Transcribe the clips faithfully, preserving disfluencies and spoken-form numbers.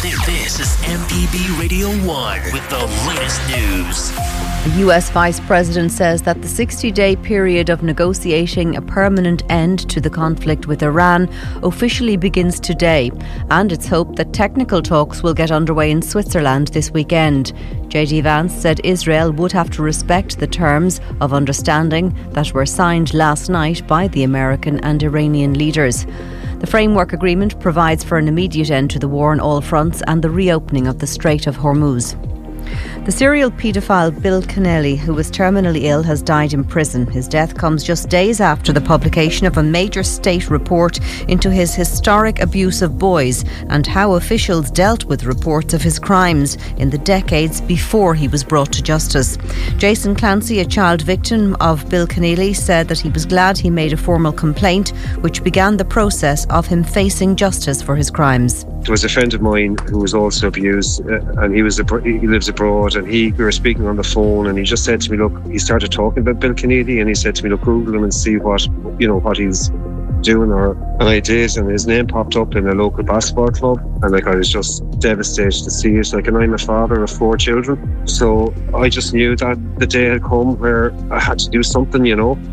This is M P B Radio one with the latest news. The U S Vice President says that the sixty-day period of negotiating a permanent end to the conflict with Iran officially begins today, and it's hoped that technical talks will get underway in Switzerland this weekend. J D Vance said Israel would have to respect the terms of understanding that were signed last night by the American and Iranian leaders. The framework agreement provides for an immediate end to the war on all fronts and the reopening of the Strait of Hormuz. The serial paedophile Bill Connelly, who was terminally ill, has died in prison. His death comes just days after the publication of a major state report into his historic abuse of boys and how officials dealt with reports of his crimes in the decades before he was brought to justice. Jason Clancy, a child victim of Bill Connelly, said that he was glad he made a formal complaint, which began the process of him facing justice for his crimes. There was a friend of mine who was also abused, uh, and he was he lives abroad, and he we were speaking on the phone, and he just said to me, look, he started talking about Bill Connelly, and he said to me, look, Google him and see what you know what he's doing, or and I did, and his name popped up in a local basketball club, and like I was just devastated to see it. Like, and I'm a father of four children, so I just knew that the day had come where I had to do something, you know.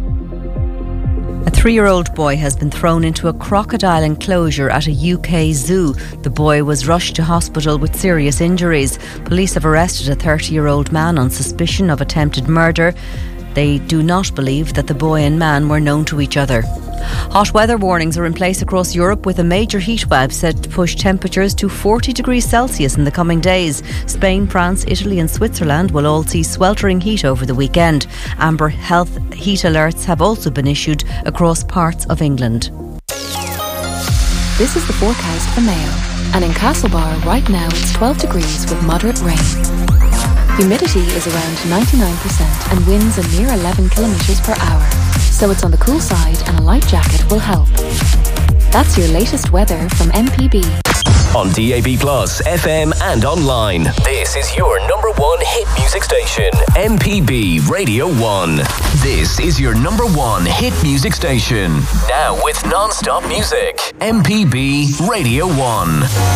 A three-year-old boy has been thrown into a crocodile enclosure at a U K zoo. The boy was rushed to hospital with serious injuries. Police have arrested a thirty-year-old man on suspicion of attempted murder. They do not believe that the boy and man were known to each other. Hot weather warnings are in place across Europe, with a major heatwave set to push temperatures to forty degrees Celsius in the coming days. Spain, France, Italy and Switzerland will all see sweltering heat over the weekend. Amber health heat alerts have also been issued across parts of England. This is the forecast for Mayo, and in Castlebar right now it's twelve degrees with moderate rain. Humidity is around ninety-nine percent and winds a mere eleven kilometres per hour. So it's on the cool side and a light jacket will help. That's your latest weather from M P B. On D A B Plus, F M and online. This is your number one hit music station, M P B Radio one. This is your number one hit music station. Now with non-stop music, M P B Radio one.